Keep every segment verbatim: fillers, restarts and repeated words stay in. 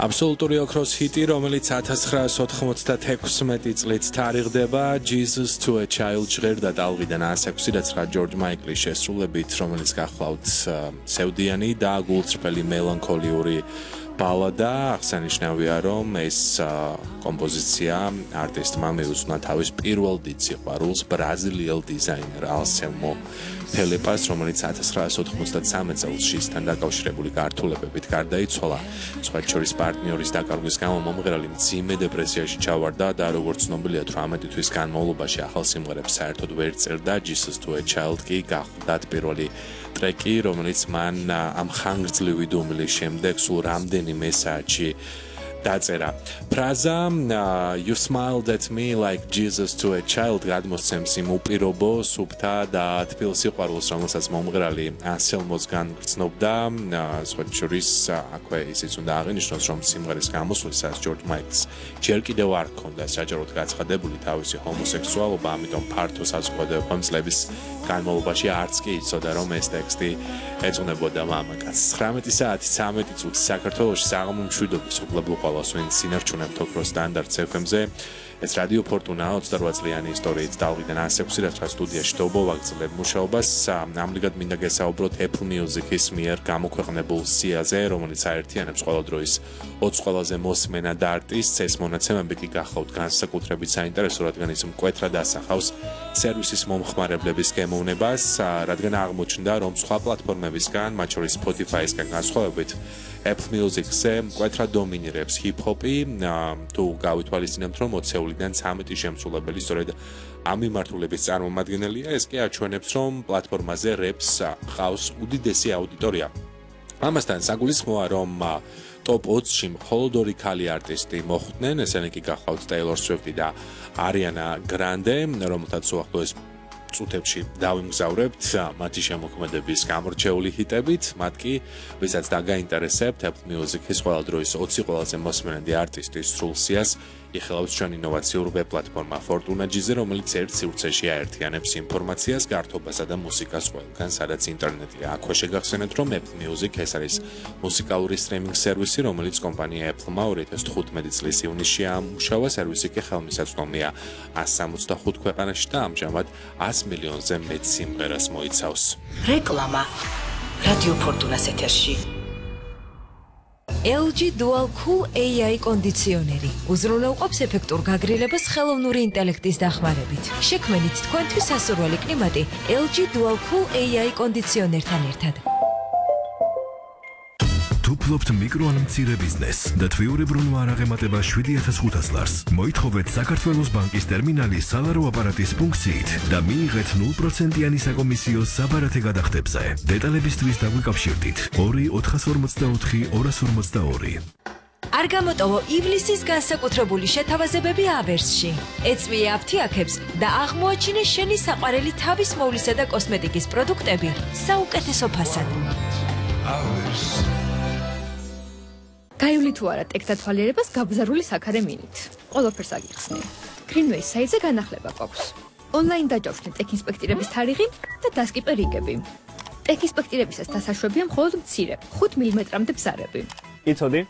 აბსოლუტური ოქროს ჰიტი, რომელიც ათას ცხრაას ოთხმოცდათექვსმეტი წლით თარიღდება Jesus to a Child ჟღერდა ტალღიდან ასექვსი და ცხრა ჯორჯ მაიკლის შესრულებით, რომელიც გახლავთ სევდიანი და გულწრფელი მელანქოლიური ბალადა. აღსანიშნავია, რომ ეს კომპოზიცია არტისტმა მიუძღვნა თავის პირველ დიდ სიყვარულს, ბრაზილიელ დიზაინერ ალსელმო ფელიპას, რომელიც ათას ცხრაას ოთხმოცდათსამეტ წელს ისთან დაკავშირებული გართულებებით გარდაიცვალა. სხვათა შორის პარტნიორის დაკარგვის გამო მომღერალი მძიმე დეპრესიაში ჩავარდა და როგორც ცნობილია, თვრამეტი თვის განმავლობაში ახალ სიმღერებს საერთოდ ვერ წერდა. Jesus to a Child კი გახლდათ პირველი ტრეკი, რომელიც მან ამ ხანგრძლივი დუმილის შემდეგ სულ რამდენიმე საათში დაწერა. ფრაზა You smiled at me like Jesus to a child გადმოსცემს იმ უპირობო, სუფთა და თბილ სიყვარულს, რომელსაც მომღერალი ანსელმოსგან გრძნობდა. სხვათა შორის აქვე ისიც უნდა აღინიშნოს, რომ სიმღერის გამოსვლისას ჯორჯ მაიკლს ჯერ კიდევ არ ჰქონდა საჯაროდ გაცხადებული თავისი ჰომოსექსუალობა, ამიტომ ფართო საზოგადოებამ წლების განმავლობაში არც კი იცოდა, რომ ეს ტექსტი ეძღვნებოდა მამაკაცს. ცხრამეტი საათი ცამეტი წუთი საქართველოში საღამო მშვიდობის უგლებო ყველას, ვინც ინარჩუნებთ ოქროს სტანდარტს ეფ ემ-ზე. ეს რადიო ფორტუნა ოცდარვა წლიანი ისტორიით ტალღიდან ასექვსი და ცხრა სტუდიაში დობო ვაგრძელებ მუშაობას. ამრიგად მინდა გესაუბროთ Apple Music-ის მიერ გამოქვეყნებულ სიაზე, რომელიც აერთიანებს ყველა დროის ოცს ყველაზე მოსმენად არტისტს. ეს მონაცემები კი გახლავთ განსაკუთრებით საინტერესო, რადგან ის მკვეთრად ასახავს სერვისის მომხმარებლების გემოვნებას, რადგან აღმოჩნდა, რომ სხვა პლატფორმებისგან, მათ შორის Spotify-ისგან განსხვავებით, Apple Music-ზე მკვეთრად დომინირებს ჰიპ-ჰოპი. თუ გავითვალისწინებთ, რომ ოცეულიდან ცამეტი შემსრულებელი სწორედ ამ მიმართულების წარმომადგენელია, ეს კი აჩვენებს, რომ პლატფორმაზე რეპს ჰყავს უდიდესი აუდიტორია. ამასთან საგულისხმოა, რომ ტოპ ოცში მხოლოდ ორი ქალი არტისტი მოხვდნენ, ესენი კი გახლავთ Taylor Swift და Ariana Grande, რომელთაც უახლოეს წუთებში დავიმგზავრებთ მათი შემოქმედების გამორჩეული ჰიტებით. მათ კი, ვისაც დაგაინტერესებთ Apple Music-ის ყველა დროის ოცი ყველაზე მოსმენადი არტისტის სრულსიას, იხილავს ჩვენ ინოვაციურ ვებ პლატფორმა Fortuna G-ზე, რომელიც ერთ სივრცეში აერთიანებს ინფორმაციას, გართობასა და მუსიკას ყველგან, სადაც ინტერნეტია. აქვე შეგახსენეთ, რომ Apple Music ეს არის მუსიკალური სტრიმინგ სერვისი, რომელიც კომპანია Apple-მა ორი ათას თხუთმეტი წლის ივნისში ამუშავა. სერვისი კი ხელმისაწვდომია ასს სამოცდახუთ ქვეყანაში და ამჟამად ას მილიონზე მეტ სიმღერას მოიცავს. რეკლამა რადიო ფორტუნას ეთერში. ელ ჯი Dual Cool ეი აი კონდიციონერი უზრუნველყოფს ეფექტურ გაგრილებას ხელოვნური ინტელექტის დახმარებით. შექმნით თქვენთვის სასურველი კლიმატი ელ ჯი Dual Cool ეი აი კონდიციონერთან ერთად. თუ ფლობთ მიკრო ან მცირე ბიზნესს და თვიურებრუნვა არ აღემატება შვიდი ათას ხუთას ლარს, მოითხოვეთ საქართველოს ბანკის ტერმინალის სალარო აპარატის ფუნქციით და მიიღეთ ნულ პროცენტიანი საკომისიო საბარათე გადახდებზე. დეტალებისთვის დაგვიკავშირდით ორი ოთხას ორმოცდაოთხი ორას ორმოცდაორი. არ გამოტოვო ივლისის განსაკუთრებული შეთავაზებები ავერსში. ეწვიე აფთიაქებს და აღმოაჩინე შენი საყვარელი თავის მოვლისა და კოსმეტიკის პროდუქტები საუკეთესო ფასად. გაივლი თუ არა ტექ დათვალიერებას გაბზარული საქარე მინით. ყველაფერს აგიხსნე. Greenway საიტზე განახლება გვაქვს. ონლაინ დაჯავშნე ტექ ინსპექტირების თარიღი და დასკიპე რიგები. ტექ ინსპექტირებისას დასაშვებია მხოლოდ მცირე, ხუთ მილიმეტრამდე ბზარები. იცოდი?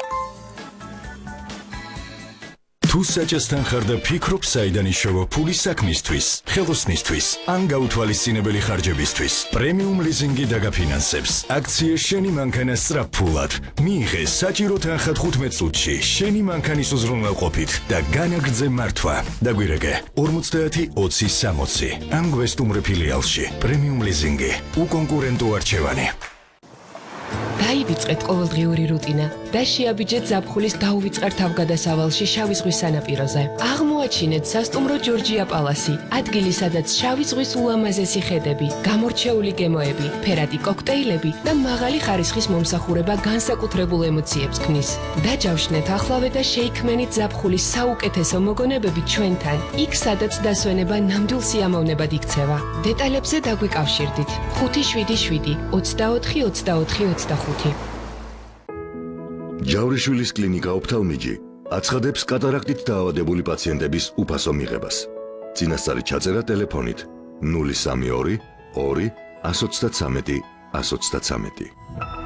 თუ საჭესთან ხარ და ფიქრობ საიდან იშოვა ფული საქმისთვის, ხელოსნისთვის, ან გაუთვალისწინებელი ხარჯებისთვის, პრემიუმ ლიზინგი დაგაფინანსებს. აქცია შენი მანქანა სწრაფფულად. მიიღე საჭირო თანხა თხუთმეტ წუთში შენი მანქანის უზრუნველყოფით და განაგრძე მართვა. დაგვირეკე ორმოცდაათი ოცი სამოცი. ამ გვესტუმრე ფილიალში. პრემიუმ ლიზინგი. უკონკურენტო არჩევანი. დაივიწყეთ ყოველდღიური რუტინა და შეაბიჯეთ ზაფხულის დაუვიწყარ თავგადასავალში შავი ზღვის სანაპიროზე. აღმოაჩინეთ სასტუმრო ჯორჯია პალასი, ადგილი, სადაც შავი ზღვის ულამაზესი ხედები, გამორჩეული გემოები, ფერადი კოქტეილები და მაღალი ხარისხის მომსახურება განსაკუთრებულ ემოციებს ქმნის. დაჯავშნეთ ახლავე და შეიქმენით ზაფხულის საუკეთესო მოგონებები ჩვენთან, იქ სადაც დასვენება ნამდვილ სიამოვნებად იქცევა. დეტალებზე დაგვიკავშირდით ხუთი შვიდი შვიდი ოცდაოთხი ოცდაოთხი ოცდახუთი. ჯავრიშვილის კლინიკა ოფთალმიჯი აცხადებს კატარაქტით დაავადებული პაციენტების უფასო მიღებას. წინასწარი ჩაწერა ტელეფონით ნული სამი ორი ორი ათს ოცდათსამეტი ათს ოცდათსამეტი.